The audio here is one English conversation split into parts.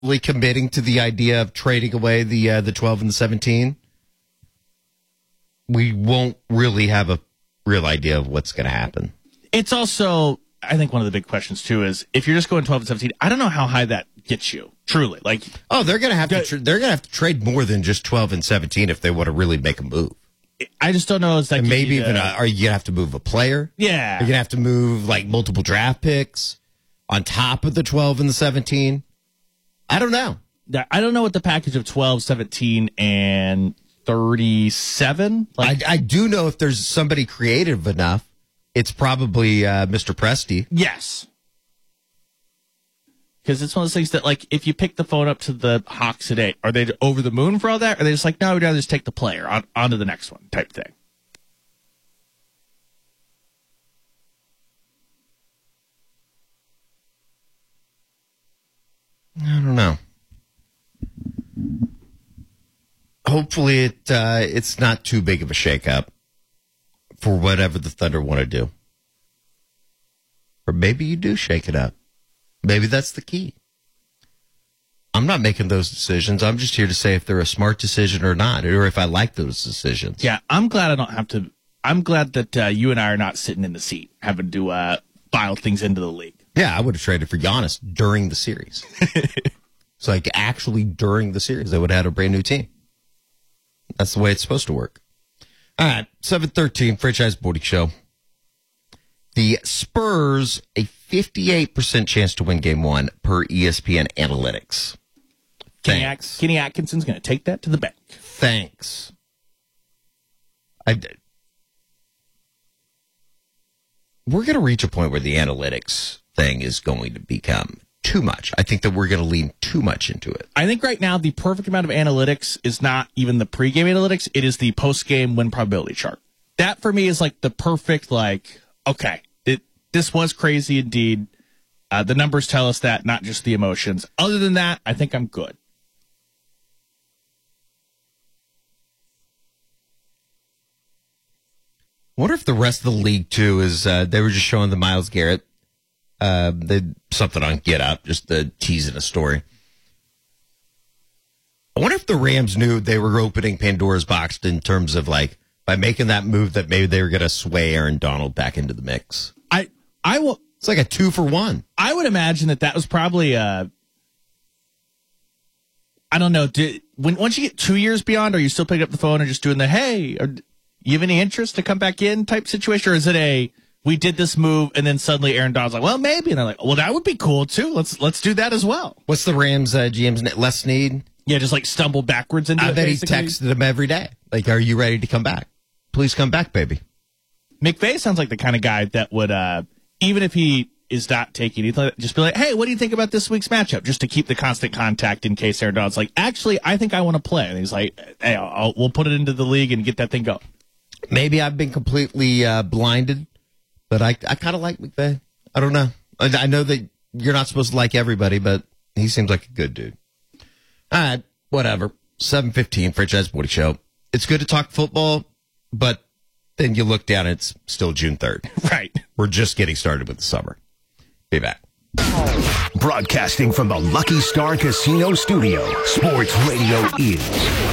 committing to the idea of trading away the 12 and the 17, we won't really have a real idea of what's going to happen. It's also, I think one of the big questions, too, is if you're just going 12 and 17, I don't know how high that gets you, truly. Like, they're going to have to trade more than just 12 and 17 if they want to really make a move. I just don't know. It's like and maybe even, are you going to have to move a player? Yeah. You're going to have to move, like, multiple draft picks on top of the 12 and the 17? I don't know. I don't know what the package of 12, 17, and 37. I do know if there's somebody creative enough, it's probably Mr. Presti. Yes. Because it's one of those things that, like, if you pick the phone up to the Hawks today, are they over the moon for all that? Or are they just like, no, we'd rather just take the player on to the next one type thing? I don't know. Hopefully it's not too big of a shakeup for whatever the Thunder want to do. Or maybe you do shake it up. Maybe that's the key. I'm not making those decisions. I'm just here to say if they're a smart decision or not, or if I like those decisions. Yeah, I'm glad I don't have to. I'm glad that you and I are not sitting in the seat having to file things into the league. Yeah, I would have traded for Giannis during the series. It's like actually during the series, they would have had a brand new team. That's the way it's supposed to work. All right, 7:13, Franchise Boarding Show. The Spurs, a 58% chance to win Game 1 per ESPN Analytics. Kenny Atkinson's going to take that to the bank. Thanks. We're going to reach a point where the analytics thing is going to become too much. I think that we're going to lean too much into it. I think right now the perfect amount of analytics is not even the pregame analytics. It is the postgame win probability chart. That for me is like the perfect, like, okay, this was crazy indeed. The numbers tell us that, not just the emotions. Other than that, I think I'm good. I wonder if the rest of the league, too, is they were just showing the Myles Garrett, something on Get Up, just the teasing a story. I wonder if the Rams knew they were opening Pandora's box in terms of, like, by making that move that maybe they were going to sway Aaron Donald back into the mix. It's like a 2-for-1. I would imagine that was probably I don't know. Once you get 2 years beyond, are you still picking up the phone and just doing the, hey, or you have any interest to come back in type situation? Or is it we did this move and then suddenly Aaron Donald's like, well, maybe. And they're like, well, that would be cool too. Let's do that as well. What's the Rams GM's name? Les Snead? Yeah, just like stumble backwards into it. I bet he texted him every day. Like, are you ready to come back? Please come back, baby. McVay sounds like the kind of guy that would, even if he is not taking anything, just be like, hey, what do you think about this week's matchup? Just to keep the constant contact in case Aaron Donald's like, actually, I think I want to play. And he's like, hey, we'll put it into the league and get that thing going. Maybe I've been completely blinded, but I kind of like McVay. I don't know. I know that you're not supposed to like everybody, but he seems like a good dude. All right, whatever. 7:15, Franchise Boarding Show. It's good to talk football, but then you look down and it's still June 3rd. Right. We're just getting started with the summer. Be back. Broadcasting from the Lucky Star Casino Studio, Sports Radio is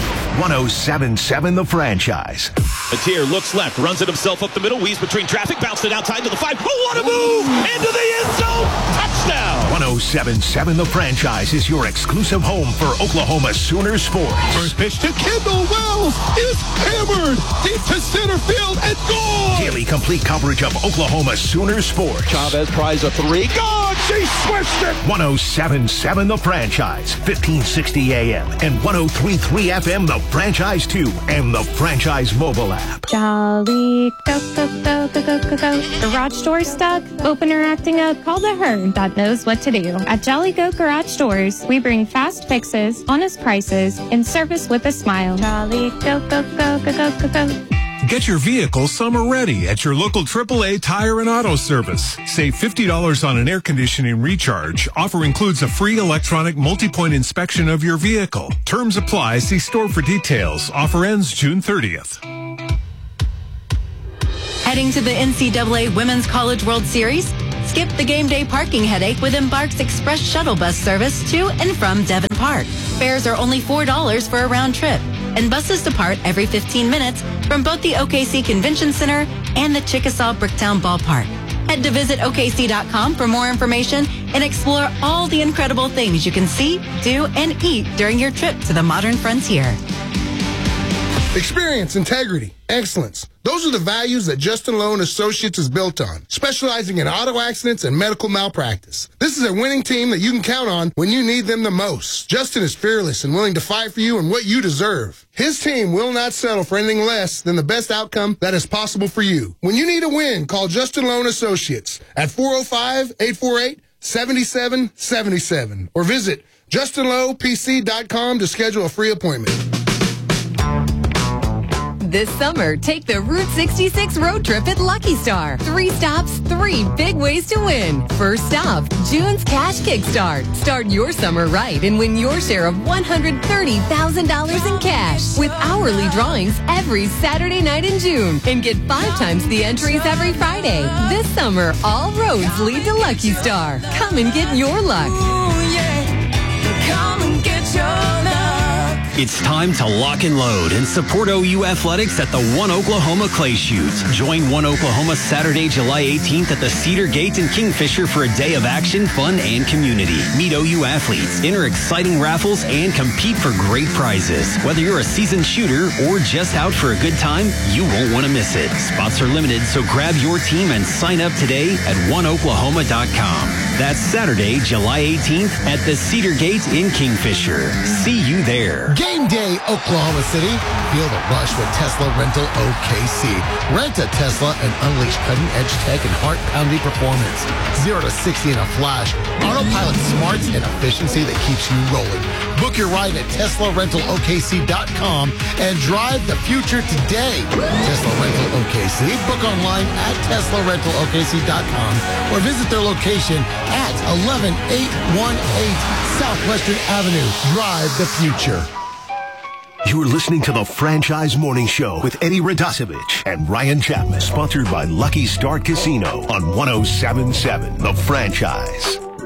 107.7 The Franchise. Atier looks left, runs it himself up the middle, weaves between traffic, bounced it outside to the 5. Oh, what a move! Into the end zone! Touchdown! 107.7 The Franchise is your exclusive home for Oklahoma Sooner sports. First pitch to Kendall Wells is hammered deep to center field and gone! Daily complete coverage of Oklahoma Sooner sports. Chavez tries a 3. Gone! She switched it! 107.7 The Franchise, 1560 AM and 103.3 FM The Franchise 2 and The Franchise mobile app. Jolly, go, go, go, go, go, go, go. Garage door stuck? Open or acting up? Call the herd that knows what to do. At Jolly Go Garage Doors, we bring fast fixes, honest prices, and service with a smile. Jolly, go, go, go, go, go, go, go. Get your vehicle summer ready at your local AAA Tire and Auto Service. Save $50 on an air conditioning recharge. Offer includes a free electronic multi-point inspection of your vehicle. Terms apply. See store for details. Offer ends June 30th. Heading to the NCAA Women's College World Series? Skip the game day parking headache with Embark's Express Shuttle Bus service to and from Devon Park. Fares are only $4 for a round trip, and buses depart every 15 minutes from both the OKC Convention Center and the Chickasaw Bricktown Ballpark. Head to visit OKC.com for more information and explore all the incredible things you can see, do, and eat during your trip to the modern frontier. Experience, integrity, excellence. Those are the values that Justin Lowe & Associates is built on, specializing in auto accidents and medical malpractice. This is a winning team that you can count on when you need them the most. Justin is fearless and willing to fight for you and what you deserve. His team will not settle for anything less than the best outcome that is possible for you. When you need a win, call Justin Lowe & Associates at 405-848-7777 or visit JustinLowePC.com to schedule a free appointment. This summer, take the Route 66 road trip at Lucky Star. 3 stops, 3 big ways to win. First stop, June's Cash Kickstart. Start your summer right and win your share of $130,000 in cash with hourly drawings every Saturday night in June. And get 5 times the entries every Friday. This summer, all roads lead to Lucky Star. Come and get your luck. Ooh, yeah. Come and get your luck. It's time to lock and load and support OU Athletics at the One Oklahoma Clay Shoot. Join One Oklahoma Saturday, July 18th at the Cedar Gate in Kingfisher for a day of action, fun, and community. Meet OU athletes, enter exciting raffles, and compete for great prizes. Whether you're a seasoned shooter or just out for a good time, you won't want to miss it. Spots are limited, so grab your team and sign up today at oneoklahoma.com. That's Saturday, July 18th at the Cedar Gate in Kingfisher. See you there. Game day, Oklahoma City. Feel the rush with Tesla Rental OKC. Rent a Tesla and unleash cutting-edge tech and heart-pounding performance. 0 to 60 in a flash. Autopilot smarts and efficiency that keeps you rolling. Book your ride at TeslaRentalOKC.com and drive the future today. Tesla Rental OKC. Book online at TeslaRentalOKC.com or visit their location at 11818 Southwestern Avenue. Drive the future. You're listening to the Franchise Morning Show with Eddie Radosevich and Ryan Chapman, sponsored by Lucky Start Casino on 107.7 The Franchise.